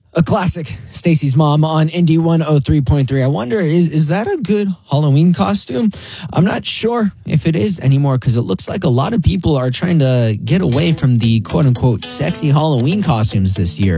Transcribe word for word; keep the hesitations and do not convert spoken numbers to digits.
A classic, Stacy's Mom on Indie one oh three point three. I wonder, is, is that a good Halloween costume? I'm not sure if it is anymore because it looks like a lot of people are trying to get away from the quote-unquote sexy Halloween costumes this year.